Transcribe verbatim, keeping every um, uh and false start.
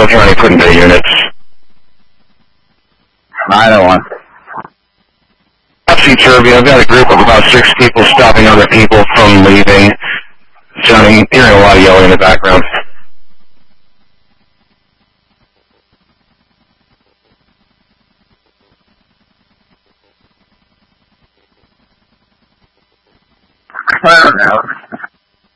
What County put in their units? nine oh one. Topsy-turvy. I've got a group of about six people stopping other people from leaving. Sounding, hearing a lot of yelling in the background. I don't know.